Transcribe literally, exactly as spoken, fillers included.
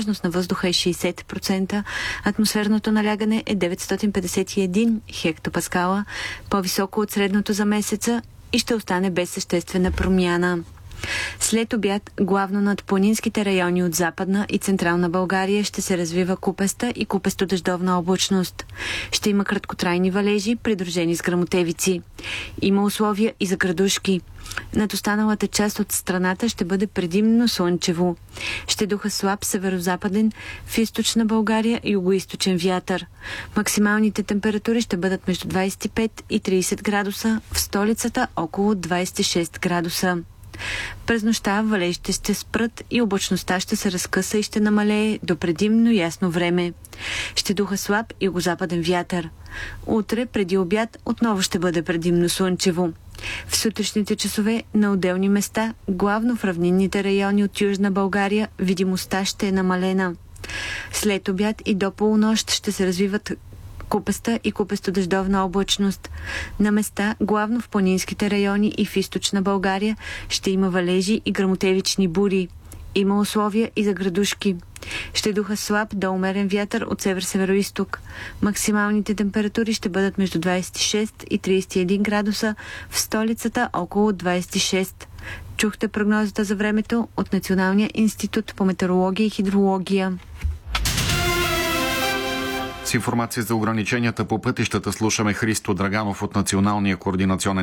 влажност на въздуха е шейсет процента, атмосферното налягане е деветстотин петдесет и един хектопаскала, по-високо от средното за месеца и ще остане без съществена промяна. След обяд, главно над планинските райони от Западна и Централна България ще се развива купеста и купесто-дъждовна облачност. Ще има краткотрайни валежи, придружени с гръмотевици. Има условия и за градушки. Над останалата част от страната ще бъде предимно слънчево. Ще духа слаб северозападен в източна България и югоизточен вятър. Максималните температури ще бъдат между двадесет и пет и тридесет градуса, в столицата около двадесет и шест градуса. През нощта валежите ще спрат и облачността ще се разкъса и ще намалее до предимно ясно време. Ще духа слаб югозападен вятър. Утре, преди обяд, отново ще бъде предимно слънчево. В сутрешните часове на отделни места, главно в равнинните райони от Южна България, видимостта ще е намалена. След обяд и до полунощ ще се развиват купеста и купесто-дъждовна облачност. На места, главно в планинските райони и в източна България, ще има валежи и гръмотевични бури. Има условия и за градушки. Ще духа слаб до умерен вятър от север-североизток. Максималните температури ще бъдат между двадесет и шест и тридесет и един градуса, в столицата около двадесет и шест. Чухте прогнозата за времето от Националния институт по метеорология и хидрология. С информация за ограниченията по пътищата слушаме Христо Драганов от Националния координационен